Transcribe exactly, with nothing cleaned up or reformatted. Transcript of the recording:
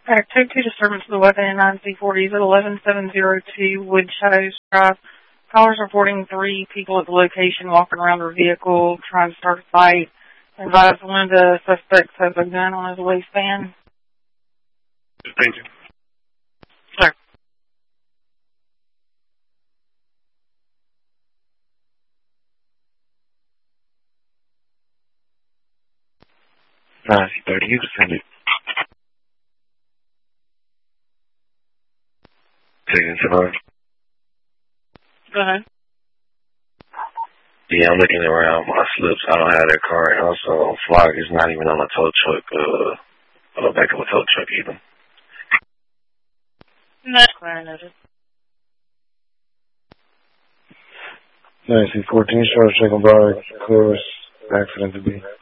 Alright, take two disturbance of the weapon in nine C forties at eleven seven zero two Wood Shadows Drive. Callers reporting three people at the location walking around their vehicle trying to start a fight. Advise one of the suspects has a gun on his waistband. Thank you. Sir. nine C thirty, you can send it. Taking to lunch. Go ahead. Yeah, I'm looking around my slips. I don't have that car. And also, Flock is not even on a tow truck, uh, uh, back of a tow truck either. That's clear, I noted. nine C fourteen, short second bar, clearest accident to be.